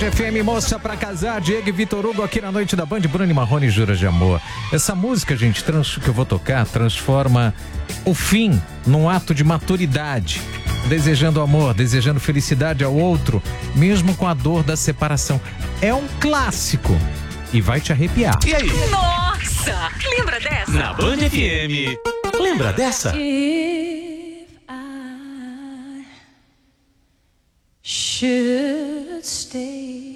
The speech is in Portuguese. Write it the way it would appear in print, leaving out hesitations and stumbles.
FM Moça pra Casar, Diego e Vitor Hugo aqui na noite da Band, Bruno e Marrone, Juras de Amor. Essa música, gente, que eu vou tocar, transforma o fim num ato de maturidade, desejando amor, desejando felicidade ao outro, mesmo com a dor da separação. É um clássico e vai te arrepiar. E aí? Nossa, lembra dessa? Na Band FM, lembra dessa? If I should stay